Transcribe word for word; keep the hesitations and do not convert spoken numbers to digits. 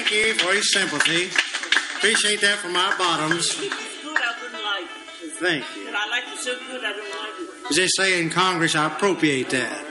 thank you for your sympathy. Appreciate that from our bottoms. If it was good, I wouldn't like it. Thank you. But I like it so good, I don't like it. As they say in Congress, I appropriate that.